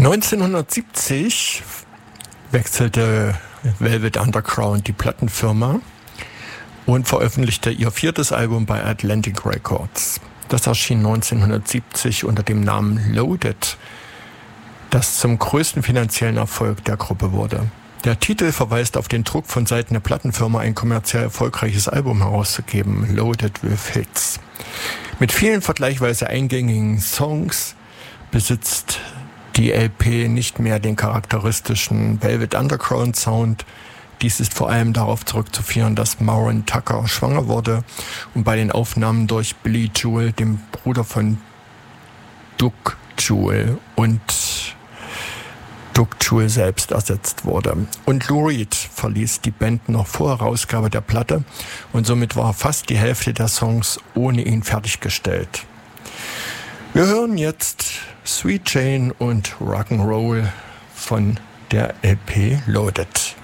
1970 wechselte Velvet Underground die Plattenfirma und veröffentlichte ihr 4. Album bei Atlantic Records. Das erschien 1970 unter dem Namen Loaded, das zum größten finanziellen Erfolg der Gruppe wurde. Der Titel verweist auf den Druck von Seiten der Plattenfirma, ein kommerziell erfolgreiches Album herauszugeben, Loaded with Hits. Mit vielen vergleichsweise eingängigen Songs besitzt die LP nicht mehr den charakteristischen Velvet Underground Sound. Dies ist vor allem darauf zurückzuführen, dass Maureen Tucker schwanger wurde und bei den Aufnahmen durch Billy Joel, dem Bruder von Doug Joel, und Doug Joel selbst ersetzt wurde. Und Lou Reed verließ die Band noch vor Herausgabe der Platte und somit war fast die Hälfte der Songs ohne ihn fertiggestellt. Wir hören jetzt Sweet Jane und Rock'n'Roll von der LP Loaded.